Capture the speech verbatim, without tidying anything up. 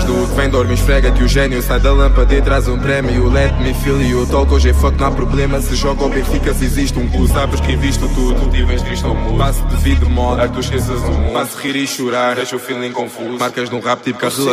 és do que vem, dorme, esfrega que o gênio sai da lâmpada e traz um prémio. Let me feel you, talk, hoje é fuck, não há problema. Se joga ou Benfica, se existe um cu, sabes que invisto tudo. Cultivas triste ao mundo, passo de vida de moda, tu esqueças o mundo. Passo rir e chorar, deixa o feeling confuso. Marcas num rap tipo carro.